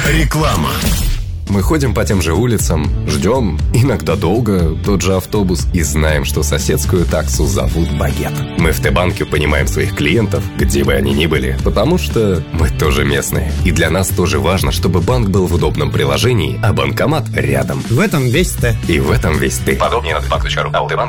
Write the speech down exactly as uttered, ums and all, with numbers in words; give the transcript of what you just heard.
Реклама. Мы ходим по тем же улицам, ждем, иногда долго, тот же автобус и знаем, что соседскую таксу зовут Багет. Мы в Т-банке понимаем своих клиентов, где бы они ни были, потому что мы тоже местные. И для нас тоже важно, чтобы банк был в удобном приложении, а банкомат рядом. В этом весь Т. И в этом весь ты. Подробнее на т банк точка ру. АО «Т-банк»